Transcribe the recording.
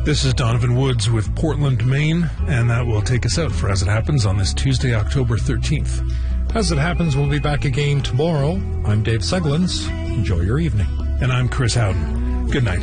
This is Donovan Woods with Portland, Maine, and that will take us out for As It Happens on this Tuesday, October 13th. As It Happens, we'll be back again tomorrow. I'm Dave Seglins. Enjoy your evening. And I'm Chris Howden. Good night.